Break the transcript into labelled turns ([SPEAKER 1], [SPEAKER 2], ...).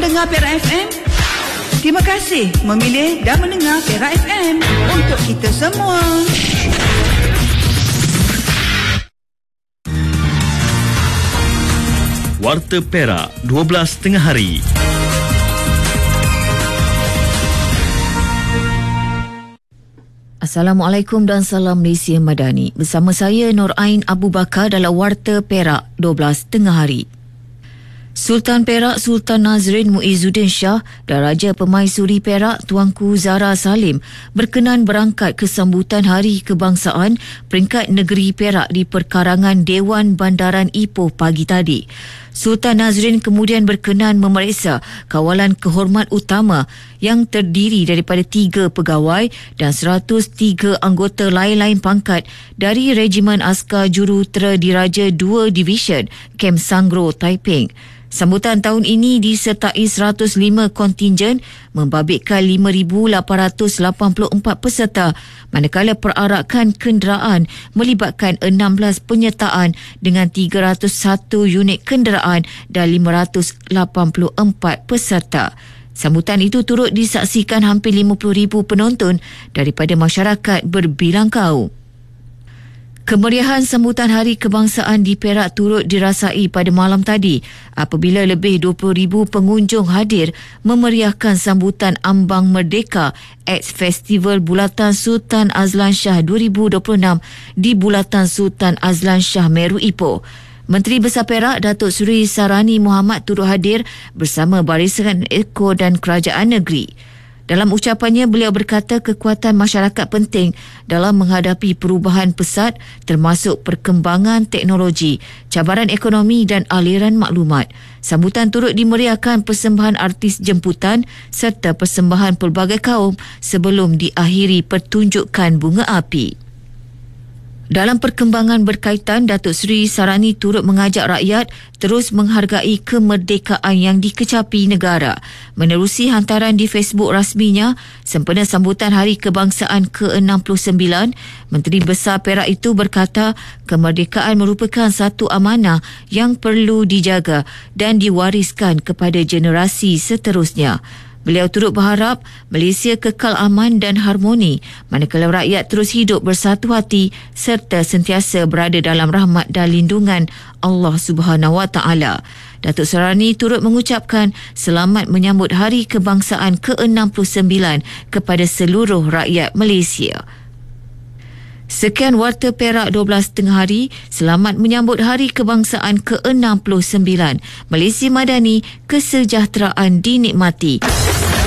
[SPEAKER 1] mendengar Perak FM? Terima kasih memilih dan mendengar Perak FM untuk kita semua.
[SPEAKER 2] Warta Perak 12 tengah hari.
[SPEAKER 3] Assalamualaikum dan salam Malaysia Madani. Bersama saya Nur Ain Abu Bakar dalam Warta Perak 12 tengah hari. Sultan Perak Sultan Nazrin Muizzuddin Shah dan Raja Permaisuri Perak Tuanku Zahra Salim berkenan berangkat ke sambutan Hari Kebangsaan peringkat negeri Perak di perkarangan Dewan Bandaran Ipoh pagi tadi. Sultan Nazrin kemudian berkenan memeriksa kawalan kehormat utama yang terdiri daripada 3 pegawai dan 103 anggota lain-lain pangkat dari Regimen Askar Jurutera Diraja 2 Division Kem Sangro Taiping. Sambutan tahun ini disertai 105 kontingen membabitkan 5,884 peserta, manakala perarakan kenderaan melibatkan 16 penyertaan dengan 301 unit kenderaan dan 584 peserta. Sambutan itu turut disaksikan hampir 50,000 penonton daripada masyarakat berbilang kaum. Kemeriahan sambutan Hari Kebangsaan di Perak turut dirasai pada malam tadi apabila lebih 20,000 pengunjung hadir memeriahkan sambutan Ambang Merdeka X Festival Bulatan Sultan Azlan Shah 2026 di Bulatan Sultan Azlan Shah Meru Ipoh. Menteri Besar Perak Datuk Seri Sarani Muhammad turut hadir bersama barisan Eko dan Kerajaan Negeri. Dalam ucapannya, beliau berkata kekuatan masyarakat penting dalam menghadapi perubahan pesat termasuk perkembangan teknologi, cabaran ekonomi dan aliran maklumat. Sambutan turut dimeriahkan persembahan artis jemputan serta persembahan pelbagai kaum sebelum diakhiri pertunjukan bunga api. Dalam perkembangan berkaitan, Datuk Seri Sarani turut mengajak rakyat terus menghargai kemerdekaan yang dikecapi negara. Menerusi hantaran di Facebook rasminya, sempena sambutan Hari Kebangsaan ke-69, Menteri Besar Perak itu berkata kemerdekaan merupakan satu amanah yang perlu dijaga dan diwariskan kepada generasi seterusnya. Beliau turut berharap Malaysia kekal aman dan harmoni manakala rakyat terus hidup bersatu hati serta sentiasa berada dalam rahmat dan lindungan Allah Subhanahu Wa Taala. Datuk Sarani turut mengucapkan selamat menyambut Hari Kebangsaan ke-69 kepada seluruh rakyat Malaysia. Sekian Warta Perak 12 tengah hari. Selamat menyambut Hari Kebangsaan ke-69. Malaysia Madani, kesejahteraan dinikmati.